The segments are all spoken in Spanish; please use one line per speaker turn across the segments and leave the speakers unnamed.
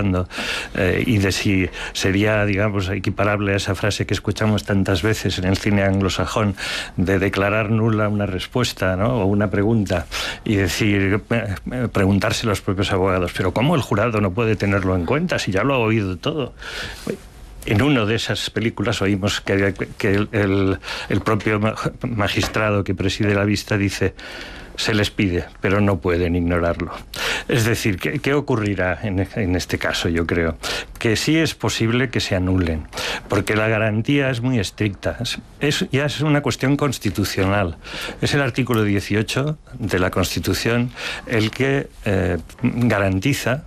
actuando, y de si sería, digamos, equiparable a esa frase que escuchamos tantas veces en el cine anglosajón de declarar nula una respuesta, ¿no? O una pregunta, y decir, preguntarse a los propios abogados, pero ¿cómo el jurado no puede tenerlo en cuenta si ya lo ha oído todo? En una de esas películas oímos que el propio magistrado que preside la vista dice: se les pide, pero no pueden ignorarlo. Es decir, ¿qué ocurrirá en este caso? Yo creo que sí es posible que se anulen, porque la garantía es muy estricta. Ya es una cuestión constitucional. Es el artículo 18 de la Constitución el que garantiza.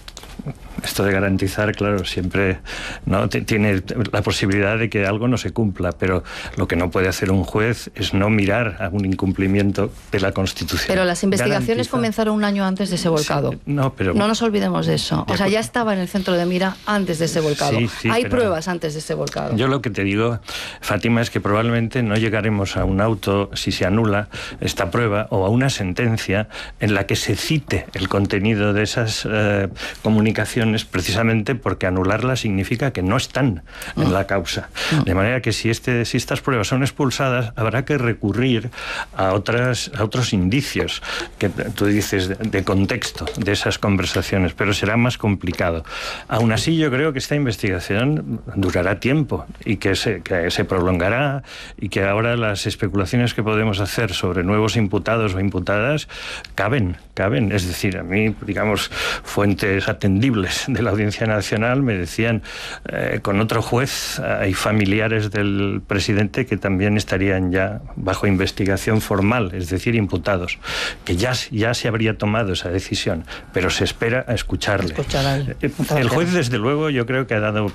Esto de garantizar, claro, siempre, ¿no?, tiene la posibilidad de que algo no se cumpla, pero lo que no puede hacer un juez es no mirar a un incumplimiento de la Constitución.
Pero las investigaciones comenzaron un año antes de ese volcado. Sí, no nos olvidemos de eso. O sea, ya estaba en el centro de mira antes de ese volcado. Sí, hay pruebas antes de ese volcado.
Yo lo que te digo, Fátima, es que probablemente no llegaremos a un auto si se anula esta prueba, o a una sentencia en la que se cite el contenido de esas comunicaciones, precisamente porque anularla significa que no están en la causa. De manera que si estas pruebas son expulsadas, habrá que recurrir a otros indicios que tú dices de contexto de esas conversaciones, pero será más complicado. Aún así, yo creo que esta investigación durará tiempo y que se prolongará, y que ahora las especulaciones que podemos hacer sobre nuevos imputados o imputadas caben. Es decir, a mí, digamos, fuentes atendibles de la Audiencia Nacional me decían, con otro juez hay familiares del presidente que también estarían ya bajo investigación formal, es decir, imputados, que ya se habría tomado esa decisión, pero se espera a escucharle. El juez, desde luego, yo creo que ha dado,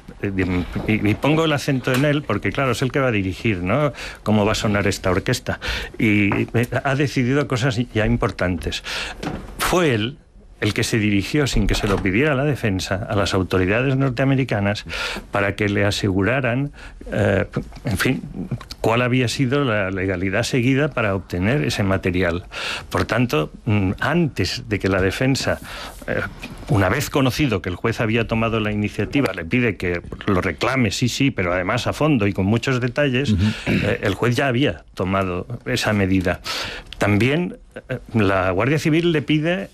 y pongo el acento en él porque, claro, es el que va a dirigir, ¿no?, cómo va a sonar esta orquesta, y ha decidido cosas ya importantes. Fue él el que se dirigió, sin que se lo pidiera la defensa, a las autoridades norteamericanas para que le aseguraran, en fin, cuál había sido la legalidad seguida para obtener ese material. Por tanto, antes de que la defensa, una vez conocido que el juez había tomado la iniciativa, le pide que lo reclame, sí, pero además a fondo y con muchos detalles, el juez ya había tomado esa medida. También la Guardia Civil le pide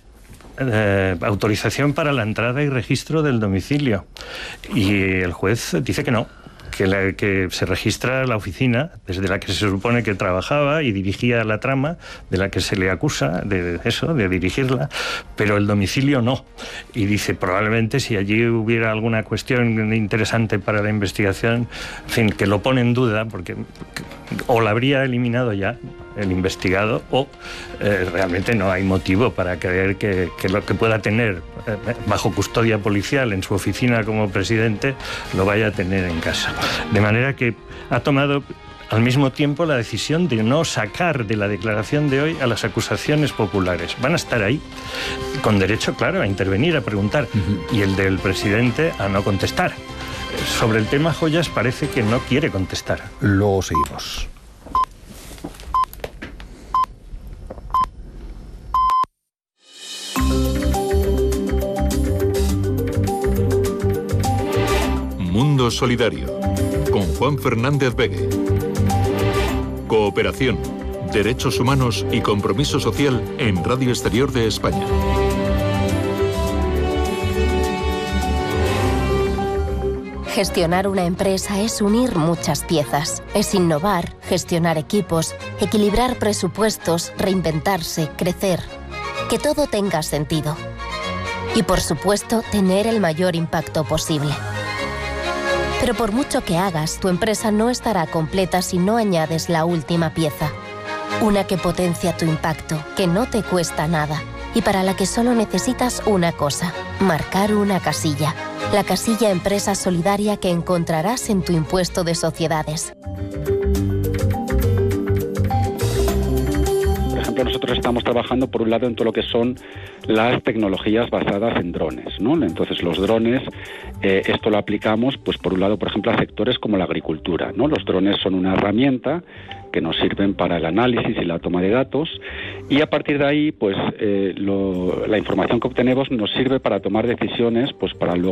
autorización para la entrada y registro del domicilio, y el juez dice que no, que se registra la oficina desde la que se supone que trabajaba y dirigía la trama de la que se le acusa de dirigirla, pero el domicilio no. Y dice, probablemente si allí hubiera alguna cuestión interesante para la investigación, en fin, que lo pone en duda, porque o la habría eliminado ya el investigado, o realmente no hay motivo para creer que lo que pueda tener bajo custodia policial en su oficina como presidente lo vaya a tener en casa. De manera que ha tomado al mismo tiempo la decisión de no sacar de la declaración de hoy a las acusaciones populares. Van a estar ahí, con derecho, claro, a intervenir, a preguntar, y el del presidente a no contestar. Sobre el tema joyas parece que no quiere contestar.
Luego seguimos.
Mundo Solidario, con Juan Fernández Begue. Cooperación, derechos humanos y compromiso social en Radio Exterior de España.
Gestionar una empresa es unir muchas piezas. Es innovar, gestionar equipos, equilibrar presupuestos, reinventarse, crecer. Que todo tenga sentido. Y por supuesto, tener el mayor impacto posible. Pero por mucho que hagas, tu empresa no estará completa si no añades la última pieza. Una que potencia tu impacto, que no te cuesta nada y para la que solo necesitas una cosa: marcar una casilla. La casilla Empresa Solidaria que encontrarás en tu impuesto de sociedades.
Por ejemplo, nosotros estamos trabajando por un lado en todo lo que son las tecnologías basadas en drones, ¿no? Entonces los drones, esto lo aplicamos, pues por un lado, por ejemplo, a sectores como la agricultura, ¿no? Los drones son una herramienta que nos sirven para el análisis y la toma de datos, y a partir de ahí, pues la información que obtenemos nos sirve para tomar decisiones, pues para luego